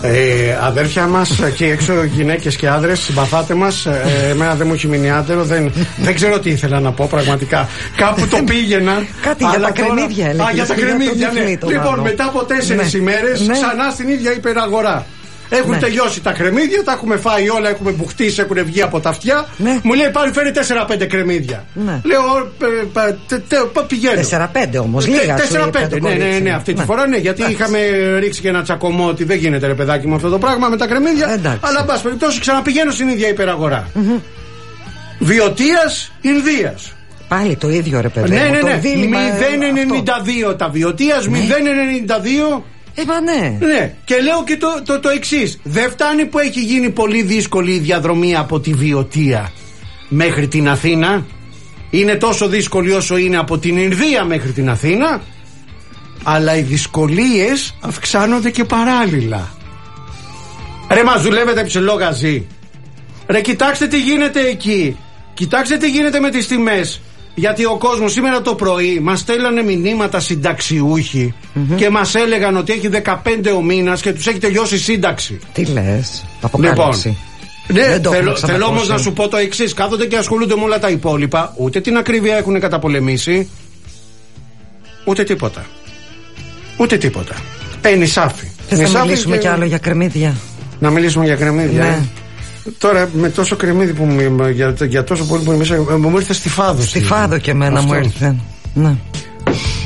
Αδέρφια μας εκεί έξω, γυναίκες και άντρες, συμπαθάτε μας. Εμένα δεν μου έχει μείνει άντερο, δεν ξέρω τι ήθελα να πω πραγματικά. Κάπου το πήγαινα. Κάτι για τα κρεμμύδια έλεγε. Για τα κρεμμύδια, ναι. Λοιπόν, μετά από 4 ημέρες ξανά στην ίδια υπεραγορά. Έχουν τελειώσει τα κρεμμύδια, τα έχουμε φάει όλα, έχουμε μπουχτίσει, έχουν βγει από τα αυτιά. Μου λέει πάλι φέρει 4-5 κρεμμύδια. Λέω πηγαίνω. 4-5 όμως, λίγα. 4-5, ναι, αυτή τη φορά ναι, γιατί είχαμε ρίξει και ένα τσακωμό ότι δεν γίνεται ρε παιδάκι μου αυτό το πράγμα με τα κρεμμύδια. Αλλά εν πάση περιπτώσει ξαναπηγαίνω στην ίδια υπεραγορά. Βιωτίας, Ινδίας. Πάλι το ίδιο ρε παιδί. Ναι. 0,92 τα Βιωτίας, 0,92. Ναι, και λέω και το εξής. Δεν φτάνει που έχει γίνει πολύ δύσκολη η διαδρομή από τη Βιωτία μέχρι την Αθήνα. Είναι τόσο δύσκολη όσο είναι από την Ινδία μέχρι την Αθήνα. Αλλά οι δυσκολίες αυξάνονται και παράλληλα. Ρε μας δουλεύετε ψηλό γαζί. Ρε κοιτάξτε τι γίνεται εκεί. Κοιτάξτε τι γίνεται με τις τιμές. Γιατί ο κόσμος σήμερα το πρωί μας στέλνανε μηνύματα συνταξιούχοι και μας έλεγαν ότι έχει 15 ο μήνας και τους έχει τελειώσει η σύνταξη. Τι λες, αποκάλυψη. Λοιπόν, ναι, θέλω όμως να σου πω το εξής. Κάθονται και ασχολούνται με όλα τα υπόλοιπα. Ούτε την ακρίβεια έχουν καταπολεμήσει, ούτε τίποτα. Ούτε τίποτα. Νησάφι. Θες να μιλήσουμε κι άλλο για κρεμμύδια? Να μιλήσουμε για κρεμμύδια. Ναι. Τώρα με τόσο κρεμμύδι που για τόσο πολύ που είμαι μέσα, μου ήρθε στη Φάδο. Στη Φάδο και εμένα μου ήρθε. Ναι.